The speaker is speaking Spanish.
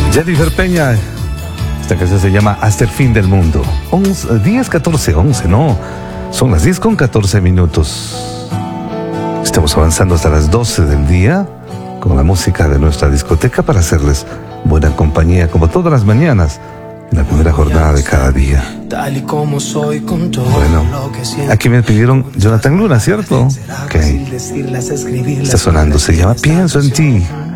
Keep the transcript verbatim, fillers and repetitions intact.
Jennifer Peña. Esta canción se llama Hasta el fin del mundo. diez, catorce, once, no. Son las diez con catorce minutos. Estamos avanzando hasta las doce del día con la música de nuestra discoteca para hacerles buena compañía como todas las mañanas en la primera jornada de cada día. Bueno, aquí me pidieron Jonathan Luna, ¿cierto? Ok. Está sonando, se llama Pienso en ti.